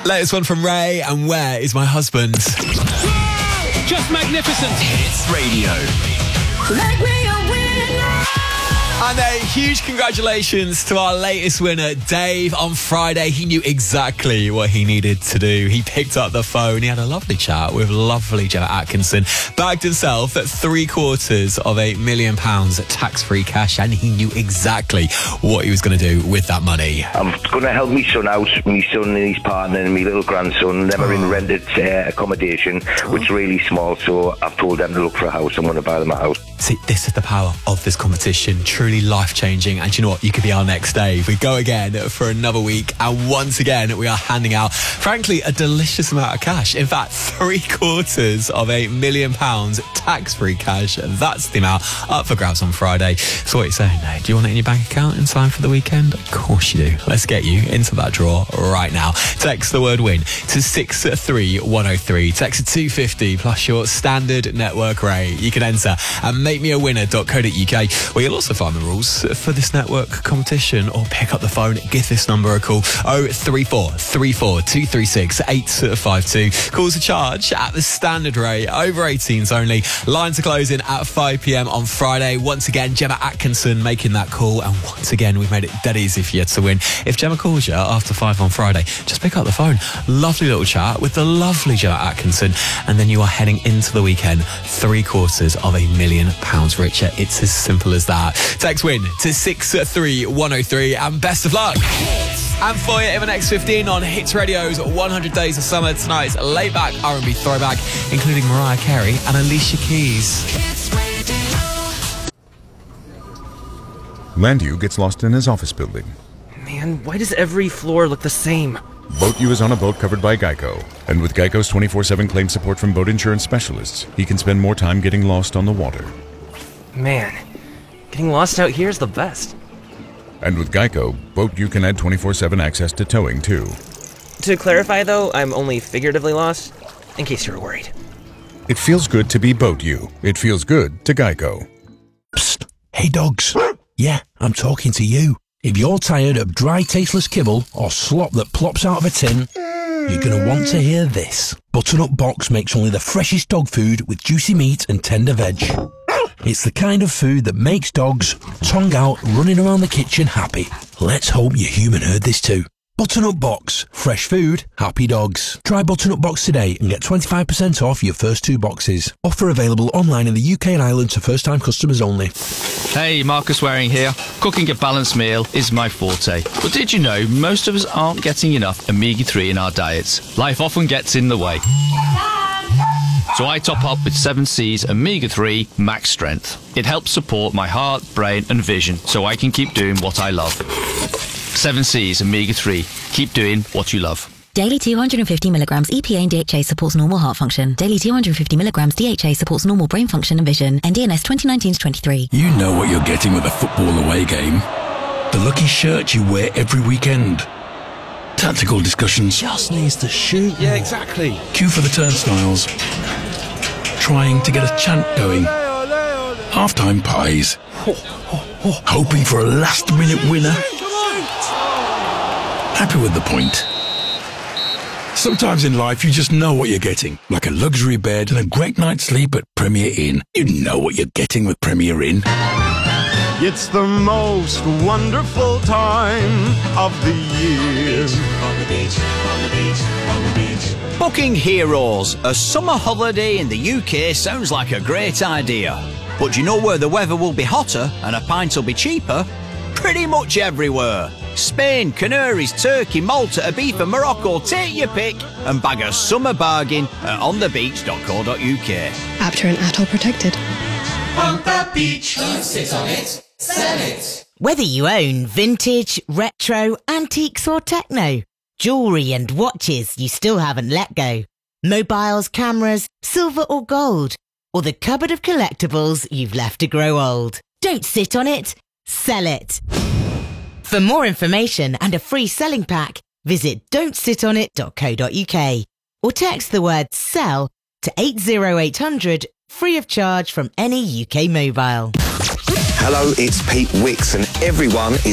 Latest one from Ray, and Where Is My Husband? Just magnificent. Hits Radio. Make me a winner. And a huge congratulations to our latest winner, Dave. On Friday, he knew exactly what he needed to do. He picked up the phone. He had a lovely chat with lovely Gemma Atkinson. Bagged himself at $750,000 tax-free cash, and he knew exactly what he was going to do with that money. I'm going to help my son out. My son and his partner and my little grandson. They're in rented accommodation, which is really small, so I've told them to look for a house. I'm going to buy them a house. See, this is the power of this competition. Truly life-changing. And you know what? You could be our next Dave. We go again for another week. And once again, we are handing out, frankly, a delicious amount of cash. In fact, $750,000 tax-free cash. That's the amount up for grabs on Friday. So what are you saying, Dave? Do you want it in your bank account in time for the weekend? Of course you do. Let's get you into that draw right now. Text the word win to 63103. Text to 250 plus your standard network rate. You can enter and makemewinner.co.uk, where you'll also find the rules for this network competition, or pick up the phone, give this number a call, 034 34 236 852. Calls a charge at the standard rate, over 18s only. Lines are closing at 5 p.m. on Friday. Once again, Gemma Atkinson making that call, and once again, we've made it dead easy for you to win. If Gemma calls you after 5 on Friday, just pick up the phone. Lovely little chat with the lovely Gemma Atkinson, and then you are heading into the weekend £750,000 richer. It's as simple as that. Text win to 63103, and best of luck. And for you in the next 15 on Hits Radio's 100 Days of Summer, tonight's laid back R&B throwback, including Mariah Carey and Alicia Keys. Landu gets lost in his office building. Man, why does every floor look the same? Boat U is on a boat covered by Geico. And with Geico's 24/7 claim support from boat insurance specialists, he can spend more time getting lost on the water. Man, getting lost out here is the best. And with Geico, Boat U can add 24/7 access to towing, too. To clarify, though, I'm only figuratively lost, in case you were worried. It feels good to be Boat U. It feels good to Geico. Psst. Hey, dogs. Yeah, I'm talking to you. If you're tired of dry, tasteless kibble or slop that plops out of a tin, you're going to want to hear this. Butternut Box makes only the freshest dog food with juicy meat and tender veg. It's the kind of food that makes dogs, tongue out, running around the kitchen happy. Let's hope your human heard this too. Butternut Box. Fresh food, happy dogs. Try Butternut Box today and get 25% off your first 2 boxes. Offer available online in the UK and Ireland to first-time customers only. Hey, Marcus Waring here. Cooking a balanced meal is my forte. But did you know most of us aren't getting enough omega-3 in our diets? Life often gets in the way. So I top up with 7C's Omega-3 Max Strength. It helps support my heart, brain and vision so I can keep doing what I love. 7C's Omega-3. Keep doing what you love. Daily 250 milligrams EPA and DHA supports normal heart function. Daily 250 milligrams DHA supports normal brain function and vision. NDNS 2019-23. You know what you're getting with a football away game. The lucky shirt you wear every weekend. Tactical discussions. Just needs to shoot. Yeah, exactly. Queue for the turnstiles. Trying to get a chant going. Half-time pies. Hoping for a last-minute winner. Happy with the point. Sometimes in life you just know what you're getting. Like a luxury bed and a great night's sleep at Premier Inn. You know what you're getting with Premier Inn. It's the most wonderful time of the year. On the beach, on the beach, on the beach. Booking Heroes. A summer holiday in the UK sounds like a great idea. But do you know where the weather will be hotter and a pint will be cheaper? Pretty much everywhere. Spain, Canaries, Turkey, Malta, Ibiza, Morocco. Take your pick and bag a summer bargain at onthebeach.co.uk. Apter and Atoll protected. On the beach. Don't sit on it. Sell it. Whether you own vintage, retro, antiques or techno, jewellery and watches you still haven't let go, mobiles, cameras, silver or gold, or the cupboard of collectibles you've left to grow old. Don't sit on it. Sell it. For more information and a free selling pack, visit don'tsitonit.co.uk or text the word SELL to 80800 free of charge from any UK mobile. Hello, it's Pete Wicks and everyone is